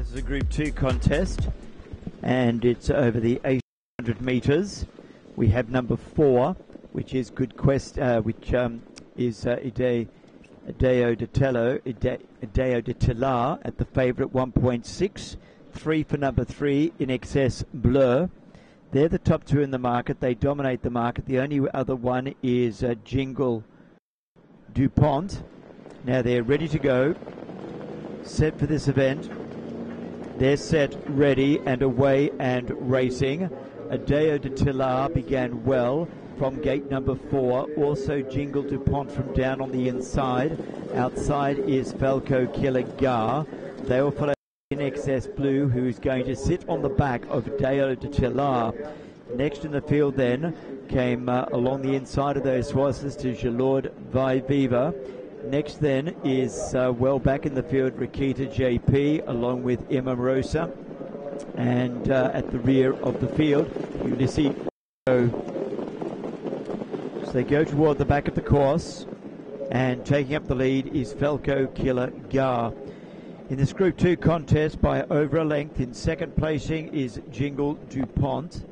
This is a Group 2 contest, and it's over the 800 metres. We have number 4, which is Good Quest, which is Ideo de Tilar at the favourite 1.6. 3 for number 3, In Excess Bleu. They're the top two in the market. They dominate the market. The only other one is Jingle DuPont. Now they're ready to go, set for this event. They're set, ready, and away and racing. Ideo de Tilar began well from gate number 4. Also Jingle DuPont from down on the inside. Outside is Falco Killer Gar. They will follow In Excess Blue, who is going to sit on the back of Ideo de Tilar. Next in the field then came along the inside of those horses to Jalord Vai Viva. Next then is well back in the field Rakita JP along with Imarosa, and at the rear of the field Ulysses. So they go toward the back of the course, and taking up the lead is Falco Killer Gar. In this Group 2 contest by over a length, in second placing is Jingle DuPont.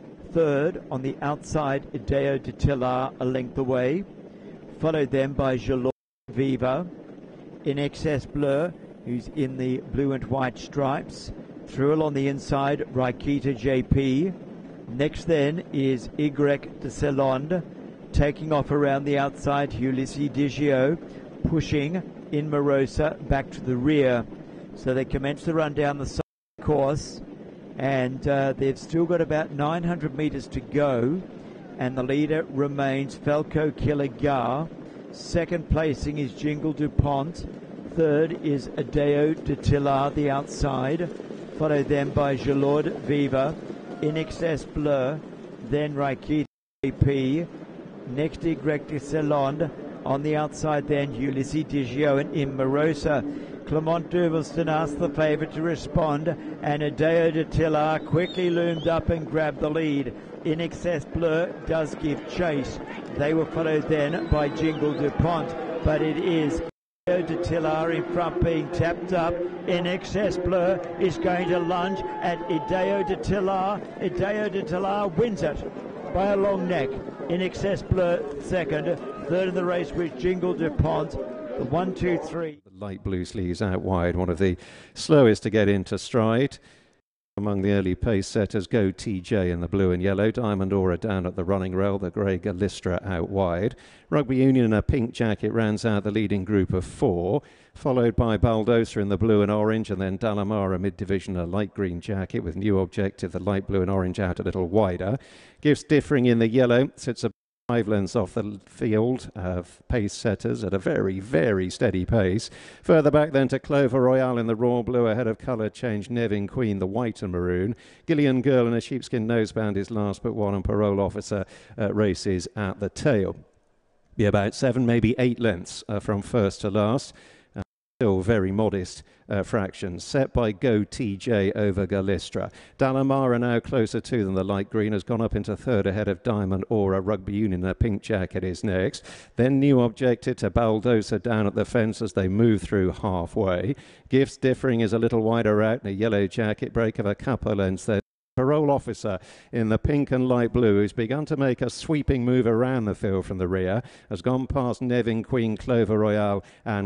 Third on the outside Ideo de Tilar a length away, followed then by Jalord Viva, In Excess Bleu, who's in the blue and white stripes. Through along the inside, Rakita JP. Next then is Y de Celonde, taking off around the outside, Ulysses Digio, pushing Imarosa back to the rear. So they commence the run down the side of the course, and they've still got about 900 metres to go, and the leader remains Falco Killer Gar. Second placing is Jingle DuPont. Third is Ideo de Tilar, the outside, followed then by Jalord Viva, In Excess Bleu, then Rakita JP. Next Y de Celonde. On the outside then Ulysses Digio and Imarosa. Clement Duvelston asked the favourite to respond, and Ideo de Tilar quickly loomed up and grabbed the lead. In Excess Bleu does give chase. They were followed then by Jingle DuPont, but it is Ideo de Tilar in front being tapped up. In Excess Bleu is going to lunge at Ideo de Tilar. Ideo de Tilar wins it by a long neck. In Excess Bleu second. Third in the race was Jingle DuPont. The 1, 2, 3. The light blue sleeves out wide, one of the slowest to get into stride. Among the early pace setters go TJ in the blue and yellow, Diamond Aura down at the running rail, the grey Galistra out wide. Rugby Union in a pink jacket rounds out the leading group of 4, followed by Baldosa in the blue and orange, and then Dalamara mid-division, a light green jacket with New Objective, the light blue and orange out a little wider. Gifts Differing in the yellow, sits a 5 lengths off the field of pace setters at a very, very steady pace. Further back then to Clover Royale in the royal blue ahead of colour change Nevin Queen, the white and maroon. Gillian Girl in a sheepskin noseband is last but one, and Parole Officer races at the tail. Be about 7, maybe 8 lengths from first to last. Still very modest fractions, set by Go TJ over Galistra. Dalamara now closer to them. The light green has gone up into third ahead of Diamond Aura. Rugby Union, a pink jacket, is next. Then New Objective to Baldosa down at the fence as they move through halfway. Gifts Differing is a little wider out in a yellow jacket, break of a couple lengths there. Parole Officer in the pink and light blue, who's begun to make a sweeping move around the field from the rear, has gone past Nevin Queen, Clover Royale and